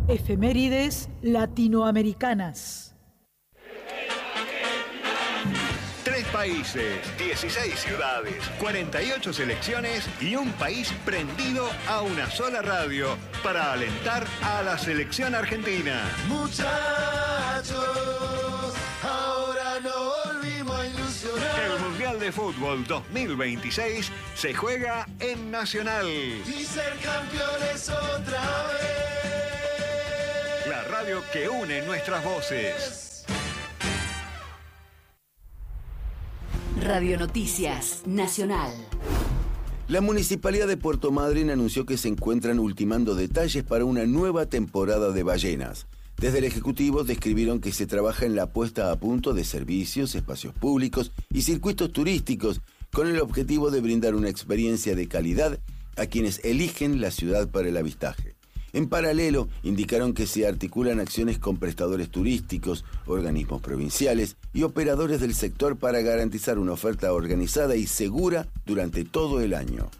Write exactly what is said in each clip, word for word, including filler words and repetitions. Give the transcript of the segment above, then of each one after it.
Efemérides latinoamericanas. Tres países, dieciséis ciudades, cuarenta y ocho selecciones y un país prendido a una sola radio para alentar a la selección argentina. Muchachos, ahora no volvimos a ilusionar. El Mundial de Fútbol dos mil veintiséis se juega en Nacional. Y ser campeones otra vez. La radio que une nuestras voces. Radio Noticias Nacional. La Municipalidad de Puerto Madryn anunció que se encuentran ultimando detalles para una nueva temporada de ballenas. Desde el Ejecutivo describieron que se trabaja en la puesta a punto de servicios, espacios públicos y circuitos turísticos con el objetivo de brindar una experiencia de calidad a quienes eligen la ciudad para el avistaje. En paralelo, indicaron que se articulan acciones con prestadores turísticos, organismos provinciales y operadores del sector para garantizar una oferta organizada y segura durante todo el año.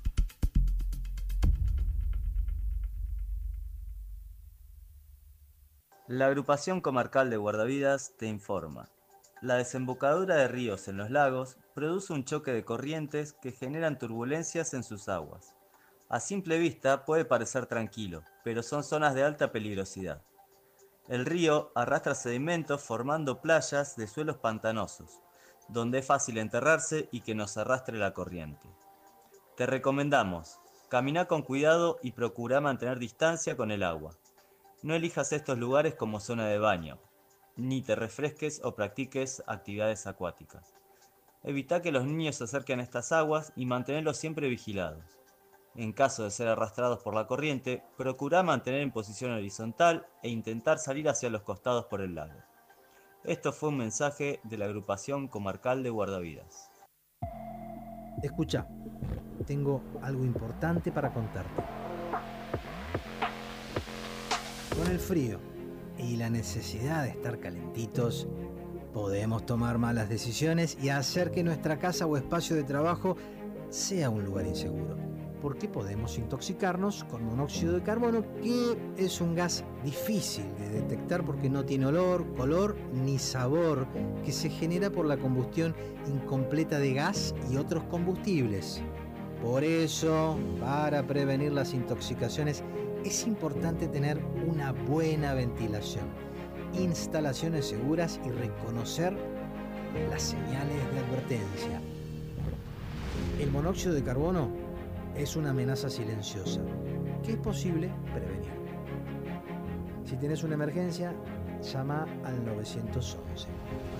La Agrupación Comarcal de Guardavidas te informa. La desembocadura de ríos en los lagos produce un choque de corrientes que generan turbulencias en sus aguas. A simple vista puede parecer tranquilo, pero son zonas de alta peligrosidad. El río arrastra sedimentos formando playas de suelos pantanosos, donde es fácil enterrarse y que nos arrastre la corriente. Te recomendamos, camina con cuidado y procura mantener distancia con el agua. No elijas estos lugares como zona de baño, ni te refresques o practiques actividades acuáticas. Evita que los niños se acerquen a estas aguas y mantenerlos siempre vigilados. En caso de ser arrastrados por la corriente, procura mantener en posición horizontal e intentar salir hacia los costados por el lago. Esto fue un mensaje de la Agrupación Comarcal de Guardavidas. Escucha, tengo algo importante para contarte. Con el frío y la necesidad de estar calentitos, podemos tomar malas decisiones y hacer que nuestra casa o espacio de trabajo sea un lugar inseguro. Porque podemos intoxicarnos con monóxido de carbono, que es un gas difícil de detectar porque no tiene olor, color ni sabor, que se genera por la combustión incompleta de gas y otros combustibles. Por eso, para prevenir las intoxicaciones, es importante tener una buena ventilación, instalaciones seguras y reconocer las señales de advertencia. El monóxido de carbono es una amenaza silenciosa que es posible prevenir. Si tienes una emergencia, llama al nueve once.